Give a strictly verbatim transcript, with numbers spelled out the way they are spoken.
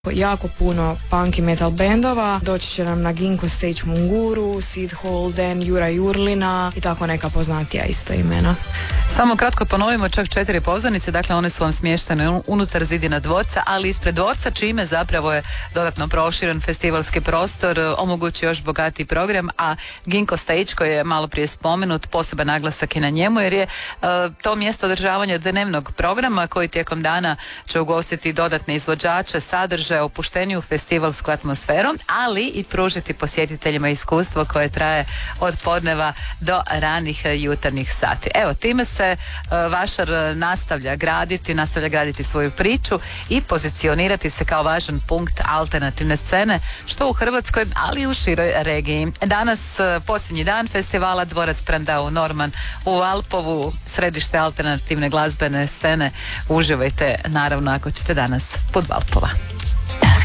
jako puno punk i metal bendova. Doći će nam na Ginko Stage Munguru, Sid Holden, Jura Jurlina i tako neka poznatija isto imena. Samo kratko ponovimo, čak četiri pozornice, dakle one su vam smještene unutar zidina dvorca, ali ispred dvorca, čime zapravo je dodatno proširen festivalski prostor, omogući još bogatiji program, a Ginko Stage, koji je malo prije spomenut, poseban naglasak je na njemu, jer je uh, to mjesto održavanja dnevnog programa koji tijekom dana će ugostiti dodatne izvođače, sadržaje, opušteniju festivalsku atmosferu, ali i pružiti posjetiteljima iskustvo koje traje od podneva do ranih jutarnjih sati. Evo, time se uh, Vašar nastavlja graditi, nastavlja graditi svoju priču i pozicionirati se kao važan punkt alternativne scene, što u Hrvatskoj, ali i u široj regiji. Danas, uh, posljednji dan festivala, dvorac Prandau Norman u Valpovu, središte alternativne glazbene scene. Uživajte, naravno, ako ćete danas put Valpova.